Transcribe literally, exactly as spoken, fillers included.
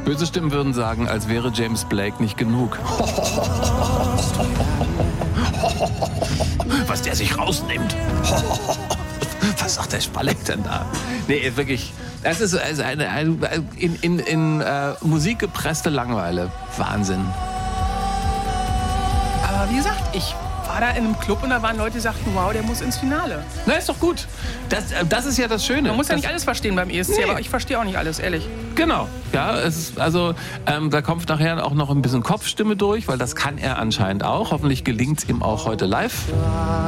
Böse Stimmen würden sagen, als wäre James Blake nicht genug. Was der sich rausnimmt. Was sagt der Spalleck denn da? Nee, wirklich, das ist also eine, eine in, in, in äh, Musik gepresste Langeweile. Wahnsinn. Aber wie gesagt, ich war da in einem Club und da waren Leute, die sagten, wow, der muss ins Finale. Na, ist doch gut. Das, das ist ja das Schöne. Man muss ja das, nicht alles verstehen beim E S C, nee. Aber ich verstehe auch nicht alles, ehrlich. Genau. Ja, es ist, also ähm, da kommt nachher auch noch ein bisschen Kopfstimme durch, weil das kann er anscheinend auch. Hoffentlich gelingt es ihm auch heute live.